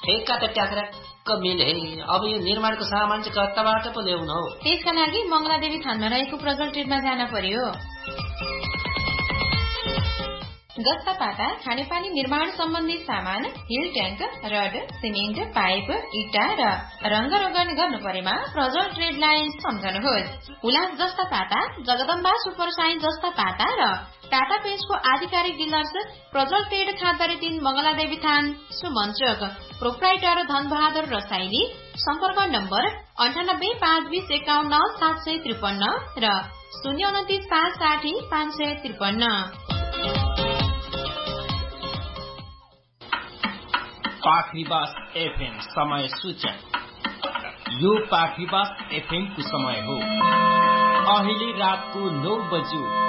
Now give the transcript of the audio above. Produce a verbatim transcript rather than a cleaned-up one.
ठेक्का त ट्याक्राक्क मिले। अब यो निर्माणको सामान चाहिँ कताबाट पो ल्याउनु हो? त्यसका लागि मंगलादेवी थानमा रहेको प्रजल ट्रेडमा जान पर्यो। जस्ता पाता खानेपानी निर्माण सम्बन्धी सामान, hill tank, rod, cement, pipe, इटा र रंग रगन गर्नु परेमा प्रजल ट्रेडलाई सम्झनुहोस्। उलास जस्ता पाता, जगदम्बा सुपर साइन जस्ता पाता र टाटा पेन्टको आधिकारिक डिलर्स प्रजल ट्रेड खाँदरी तीन मंगलादेवी थान सुमनचोक। प्रोप्राइटर धनबहादुर रसाइली। सम्पर्क नम्बर अन्ठानब्बे पाँच बीस एकाउन्न सात सय त्रिपन्न र शून्य उन्तिस पाँच साठी पाँच सय त्रिपन्न। पाखरीबास एफएम समय सूचक। यो पाखरीबास एफएम को समय हो अहिले रातको नौ बज्यो